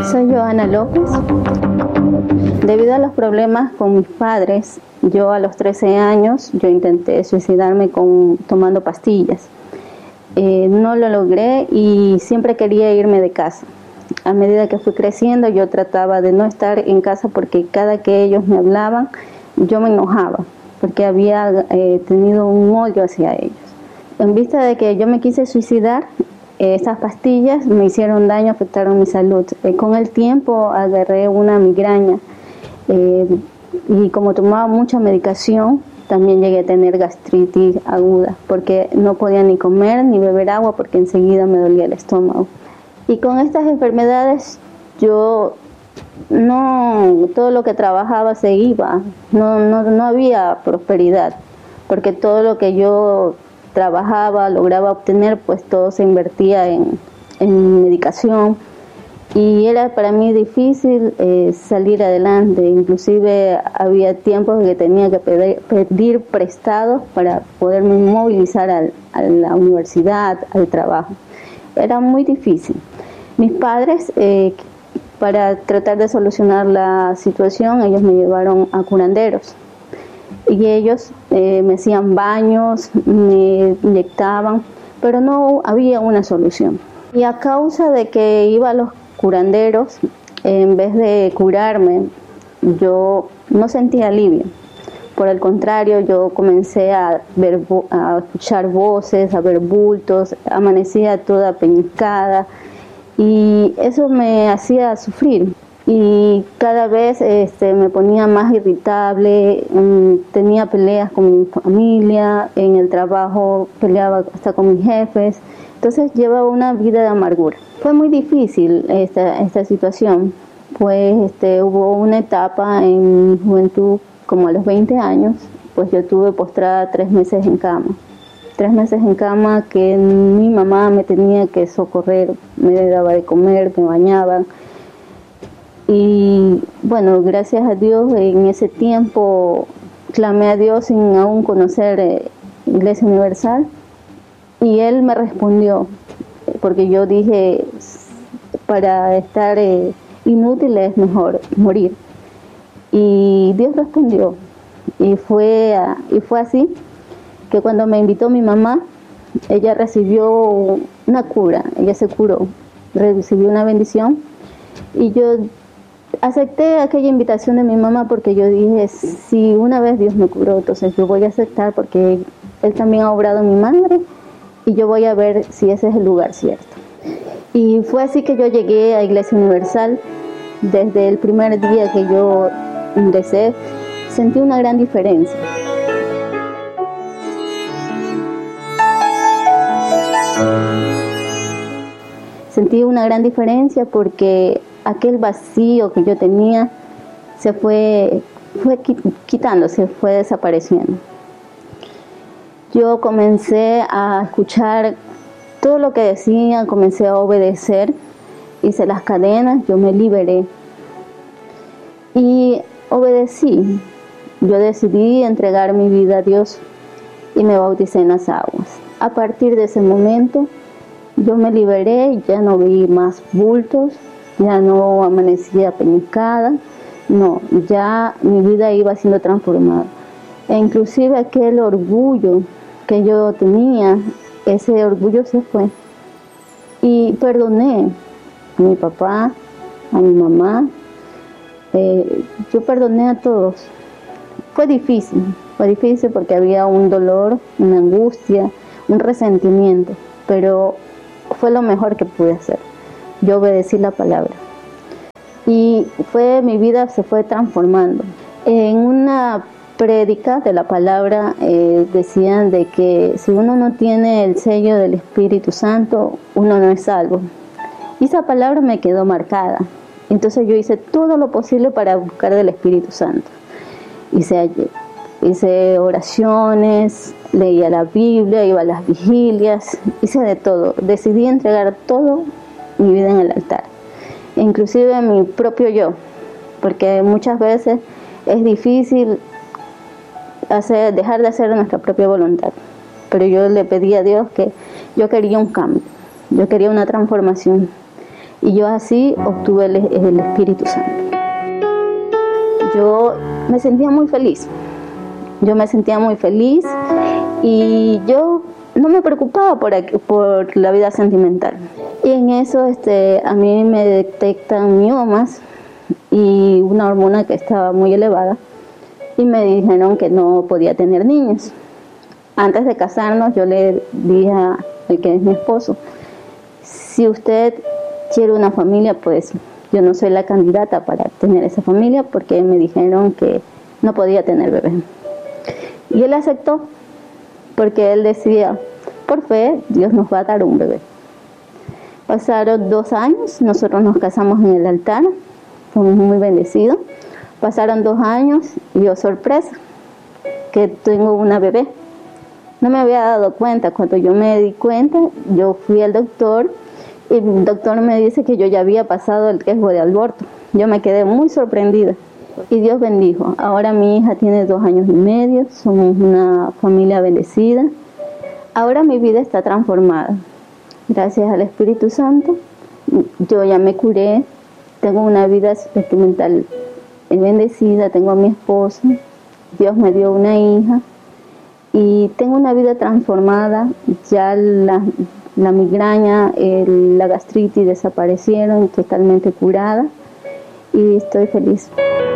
Soy Joana López. Debido a los problemas con mis padres, yo a los 13 años yo intenté suicidarme tomando pastillas. No lo logré y siempre quería irme de casa. A medida que fui creciendo, yo trataba de no estar en casa porque cada que ellos me hablaban, yo me enojaba porque había tenido un odio hacia ellos. En vista de que yo me quise suicidar, estas pastillas me hicieron daño, afectaron mi salud. Con el tiempo agarré una migraña y como tomaba mucha medicación, también llegué a tener gastritis aguda porque no podía ni comer ni beber agua porque enseguida me dolía el estómago. Y con estas enfermedades todo lo que trabajaba se iba, no había prosperidad, porque todo lo que yo trabajaba, lograba obtener, pues todo se invertía en medicación y era para mí difícil salir adelante. Inclusive había tiempos que tenía que pedir prestados para poderme movilizar a la universidad, al trabajo. Era muy difícil. Mis padres, para tratar de solucionar la situación, ellos me llevaron a curanderos. Y ellos me hacían baños, me inyectaban, pero no había una solución. Y a causa de que iba a los curanderos, en vez de curarme, yo no sentía alivio. Por el contrario, yo comencé a escuchar voces, a ver bultos, amanecía toda peñiscada y eso me hacía sufrir. Y cada vez me ponía más irritable, tenía peleas con mi familia, en el trabajo peleaba hasta con mis jefes, entonces llevaba una vida de amargura. Fue muy difícil esta situación, pues hubo una etapa en mi juventud, como a los 20 años, pues yo estuve postrada 3 meses en cama. 3 meses en cama que mi mamá me tenía que socorrer, me daba de comer, me bañaba. Y bueno, gracias a Dios en ese tiempo clamé a Dios sin aún conocer Iglesia Universal y Él me respondió, porque yo dije, para estar inútil es mejor morir. Y Dios respondió y fue así que cuando me invitó mi mamá, ella recibió una cura, ella se curó, recibió una bendición y yo acepté aquella invitación de mi mamá porque yo dije, si una vez Dios me curó, entonces yo voy a aceptar porque Él también ha obrado en mi madre y yo voy a ver si ese es el lugar cierto. Y fue así que yo llegué a Iglesia Universal. Desde el primer día que yo ingresé, sentí una gran diferencia. Sentí una gran diferencia porque aquel vacío que yo tenía se fue quitándose, fue desapareciendo. Yo comencé a escuchar todo lo que decían, comencé a obedecer, hice las cadenas, yo me liberé y obedecí. Yo decidí entregar mi vida a Dios y me bauticé en las aguas. A partir de ese momento yo me liberé, ya no vi más bultos, ya no amanecía peñiscada, no, ya mi vida iba siendo transformada. E inclusive aquel orgullo que yo tenía, ese orgullo se fue. Y perdoné a mi papá, a mi mamá, yo perdoné a todos. Fue difícil porque había un dolor, una angustia, un resentimiento, pero fue lo mejor que pude hacer. Yo obedecí la palabra y mi vida se fue transformando. En una prédica de la palabra decían de que si uno no tiene el sello del Espíritu Santo, uno no es salvo. Y esa palabra me quedó marcada. Entonces yo hice todo lo posible para buscar del Espíritu Santo. Hice oraciones, leía la Biblia, iba a las vigilias, hice de todo. Decidí entregar todo mi vida en el altar, inclusive a mi propio yo, porque muchas veces es difícil dejar de hacer nuestra propia voluntad. Pero yo le pedí a Dios que yo quería un cambio, yo quería una transformación. y yo así obtuve el Espíritu Santo. Yo me sentía muy feliz. Y yo no me preocupaba por la vida sentimental. Y en eso a mí me detectan miomas y una hormona que estaba muy elevada y me dijeron que no podía tener niños. Antes de casarnos yo le dije al que es mi esposo, si usted quiere una familia, pues yo no soy la candidata para tener esa familia porque me dijeron que no podía tener bebé. Y él aceptó porque él decía, por fe, Dios nos va a dar un bebé. Pasaron 2 años, nosotros nos casamos en el altar, fuimos muy bendecidos. Pasaron 2 años y oh sorpresa, que tengo una bebé. No me había dado cuenta. Cuando yo me di cuenta, yo fui al doctor y el doctor me dice que yo ya había pasado el riesgo de aborto. Yo me quedé muy sorprendida y Dios bendijo. Ahora mi hija tiene 2 años y medio, somos una familia bendecida. Ahora mi vida está transformada. Gracias al Espíritu Santo, yo ya me curé, tengo una vida sentimental bendecida, tengo a mi esposo, Dios me dio una hija y tengo una vida transformada. Ya la migraña, la gastritis desaparecieron, totalmente curada y estoy feliz.